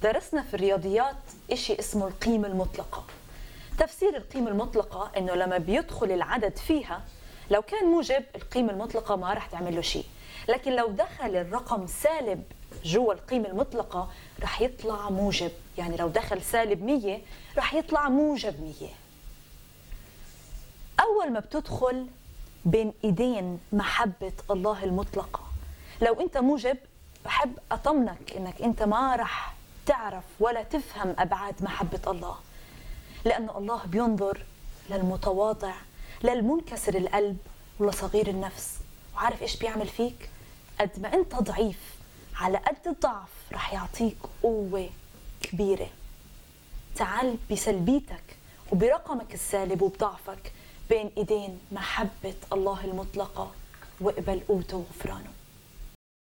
درسنا في الرياضيات إشي اسمه القيمة المطلقة. تفسير القيمة المطلقة إنه لما بيدخل العدد فيها لو كان موجب القيمة المطلقة ما رح تعمل له شيء، لكن لو دخل الرقم سالب جوا القيمة المطلقة رح يطلع موجب. يعني لو دخل سالب 100 رح يطلع موجب 100. أول ما بتدخل بين إيدين محبة الله المطلقة، لو أنت موجب بحب أطمنك إنك أنت ما رح تعرف ولا تفهم أبعاد محبة الله، لأن الله بينظر للمتواضع، للمنكسر القلب ولصغير النفس. وعارف إيش بيعمل فيك؟ قد ما أنت ضعيف على قد الضعف رح يعطيك قوة كبيرة. تعال بسلبيتك وبرقمك السالب وبضعفك بين إيدين محبة الله المطلقة واقبل قوته وغفرانه.